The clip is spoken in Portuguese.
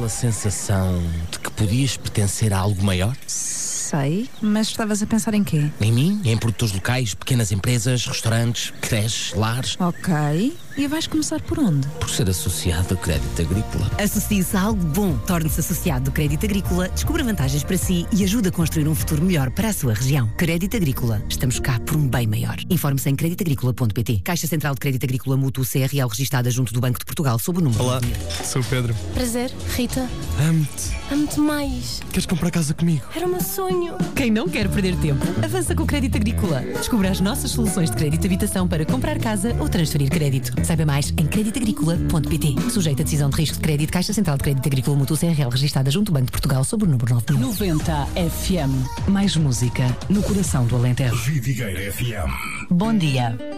aquela sensação de que podias pertencer a algo maior? Sei, mas estavas a pensar em quê? Em mim, em produtores locais, pequenas empresas, restaurantes, creches, lares. Ok, e vais começar por onde? Por ser associado a Crédito Agrícola. Associe-se a algo bom. Torne-se associado do Crédito Agrícola, descubra vantagens para si e ajude a construir um futuro melhor para a sua região. Crédito Agrícola. Estamos cá por um bem maior. Informe-se em creditagricola.pt. Caixa Central de Crédito Agrícola Mútuo CRL registada junto do Banco de Portugal sob o número. Olá, sou o Pedro. Prazer, Rita. Amo-te. Amo-te mais. Queres comprar casa comigo? Era o meu sonho. Quem não quer perder tempo, avança com o Crédito Agrícola. Descubra as nossas soluções de crédito de habitação para comprar casa ou transferir crédito. Saiba mais em creditagricola.pt. Sujeito a decisão de risco de crédito, Caixa Central de Crédito Agrícola Mútuo CRL registada junto do Banco de Portugal sob o número 9. 90 FM. Mais música no coração do Alentejo. Vidigueira FM. Bom dia.